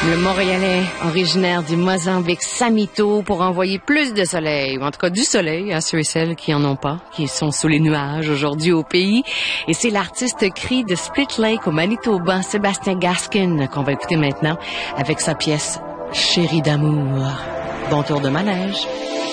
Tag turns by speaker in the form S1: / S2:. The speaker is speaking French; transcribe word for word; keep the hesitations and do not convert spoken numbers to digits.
S1: Le Montréalais originaire du Mozambique, Samito, pour envoyer plus de soleil, ou en tout cas du soleil à ceux et celles qui en ont pas, qui sont sous les nuages aujourd'hui au pays. Et c'est l'artiste cri de Split Lake au Manitoba, Sébastien Gaskin, qu'on va écouter maintenant avec sa pièce Chérie d'amour. Bon tour de manège.